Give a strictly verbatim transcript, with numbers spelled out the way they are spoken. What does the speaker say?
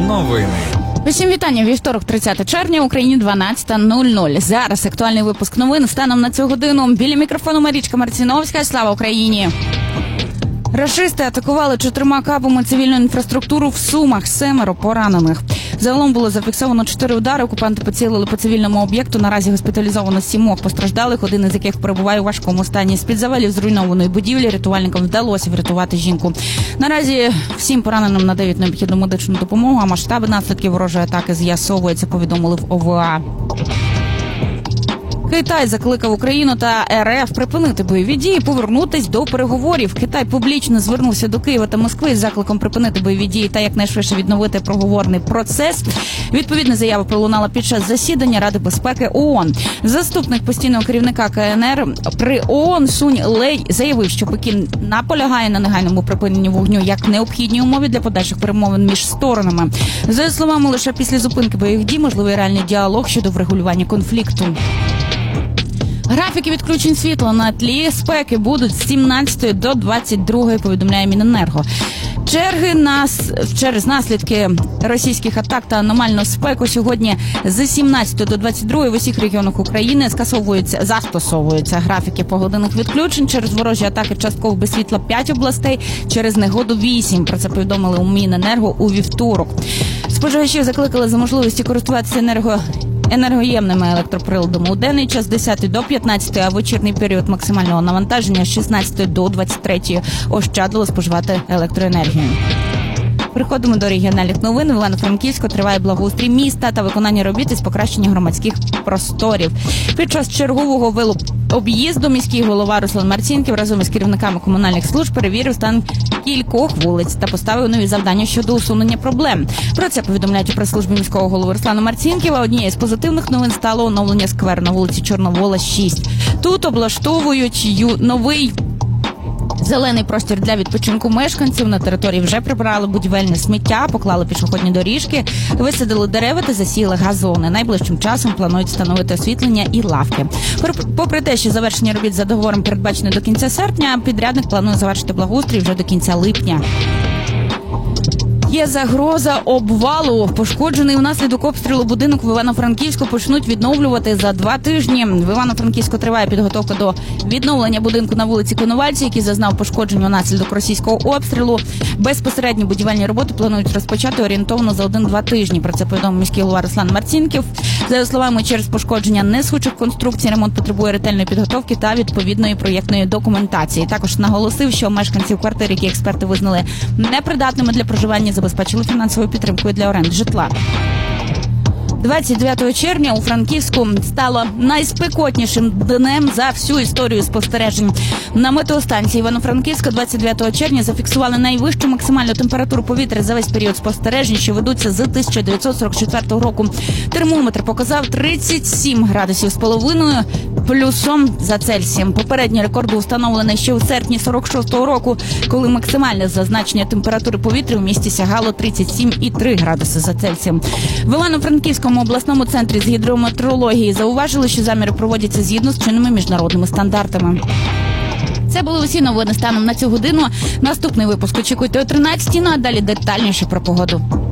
новини. Усім вітання. Вівторок, тридцяте червня, в Україні дванадцята нуль нуль. Зараз актуальний випуск новин станом на цю годину. Біля мікрофону Марічка Марціновська. Слава Україні! Рашисти атакували чотирма кабами цивільну інфраструктуру в Сумах. Семеро поранених. Загалом було зафіксовано чотири удари. Окупанти поцілили по цивільному об'єкту. Наразі госпіталізовано сімох постраждалих, один із яких перебуває у важкому стані. З-під завалів зруйнованої будівлі рятувальникам вдалося врятувати жінку. Наразі всім пораненим надають необхідну медичну допомогу, а масштаби наслідків ворожої атаки з'ясовуються, повідомили в О В А. Китай закликав Україну та Ер Еф припинити бойові дії і повернутись до переговорів. Китай публічно звернувся до Києва та Москви з закликом припинити бойові дії та якнайшвидше відновити переговорний процес. Відповідна заява пролунала під час засідання Ради безпеки О О Н. Заступник постійного керівника Ка Ен Ер при О О Н Сунь Лей заявив, що Пекін наполягає на негайному припиненні вогню як необхідній умові для подальших перемовин між сторонами. За його словами, лише після зупинки бойових дій можливий реальний діалог щодо врегулювання конфлікту. Графіки відключень світла на тлі спеки будуть з сімнадцятої до двадцять другої, повідомляє Міненерго. Черги нас через наслідки російських атак та аномальну спеку сьогодні з сімнадцятої до двадцять другої в усіх регіонах України скасовуються, застосовуються графіки погодинних відключень. Через ворожі атаки частково без світла п'ять областей, через негоду вісім. Про це повідомили у Міненерго у вівторок. Споживачів закликали за можливості користуватися енерго енергоємними електроприладами у денний час з десятої до п'ятнадцятої, а вечірній період максимального навантаження з шістнадцятої до двадцять третьої ощадливо споживати електроенергію. Переходимо до регіональних новин. В Івано-Франківську триває благоустрій міста та виконання робіт із покращення громадських просторів. Під час чергового велооб'їзду міський голова Руслан Марцінків разом із керівниками комунальних служб перевірив стан кількох вулиць та поставив нові завдання щодо усунення проблем. Про це повідомляють у прес-службі міського голови Руслана Марцінківа. Однією з позитивних новин стало оновлення скверу на вулиці Чорновола, шість. Тут облаштовують ю... новий зелений простір для відпочинку мешканців. На території вже прибрали будівельне сміття, поклали пішохідні доріжки, висадили дерева та засіяли газони. Найближчим часом планують встановити освітлення і лавки. Попри те, що завершення робіт за договором передбачено до кінця серпня, підрядник планує завершити благоустрій вже до кінця липня. Є загроза обвалу. Пошкоджений внаслідок обстрілу будинок в Івано-Франківську почнуть відновлювати за два тижні. В Івано-Франківську триває підготовка до відновлення будинку на вулиці Коновальця, який зазнав пошкодження внаслідок російського обстрілу. Безпосередні будівельні роботи планують розпочати орієнтовно за один-два тижні. Про це повідомив міський голова Руслан Марцінків. За його словами, через пошкодження несхучих конструкцій ремонт потребує ретельної підготовки та відповідної проєктної документації. Також наголосив, що мешканців квартир, які експерти визнали непридатними для проживання, забезпечили фінансовою підтримкою для оренди житла. двадцять дев'ятого червня у Франківську стало найспекотнішим днем за всю історію спостережень. На метеостанції Івано-Франківська двадцять дев'ятого червня зафіксували найвищу максимальну температуру повітря за весь період спостережень, що ведуться з тисяча дев'ятсот сорок четвертого року. Термометр показав тридцять сім градусів з половиною плюсом за Цельсієм. Попередній рекорд був встановлений ще у серпні сорок шостого року, коли максимальне зазначення температури повітря в місті сягало тридцять сім і три градуси за Цельсієм. В Івано-Франківському обласному центрі з гідрометеорології зауважили, що заміри проводяться згідно з чинними міжнародними стандартами. Це були усі новини станом на цю годину. Наступний випуск очікуйте о тринадцятій, ну а далі детальніше про погоду.